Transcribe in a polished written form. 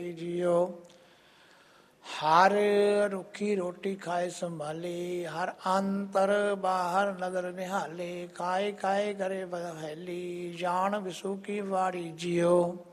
JIO. ਹਰ ਰੁੱਖੀ ਰੋਟੀ ਖਾਏ ਸੰਭਾਲੀ, ਹਰ ਅੰਤਰ ਬਾਹਰ ਨਦਰ ਨਿਹਾਲੇ, ਕਾਏ ਕਾਏ ਕਰੇ ਬਦਹੈਲੀ, ਜਾਣ ਵਿਸੂ ਕੀ ਵਾੜੀ ਜੀਓ।